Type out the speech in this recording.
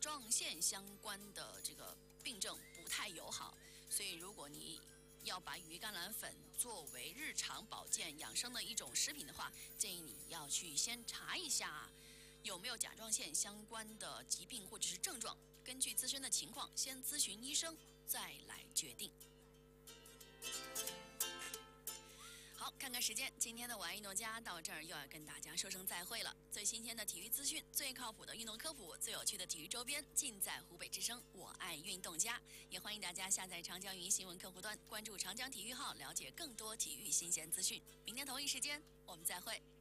状线相关的这个病症不太友好，所以如果你要把羽衣甘蓝粉作为日常保健养生的一种食品的话，建议你要去先查一下有没有甲状腺相关的疾病或者是症状，根据自身的情况先咨询医生，再来决定。好，看看时间，今天的晚安运动家到这儿又要跟大家说声再会了。最新鲜的体育资讯，最靠谱的运动科普，最有趣的体育周边，尽在湖北之声我爱运动家。也欢迎大家下载长江语音新闻客户端，关注长江体育号，了解更多体育新鲜资讯。明天同一时间我们再会。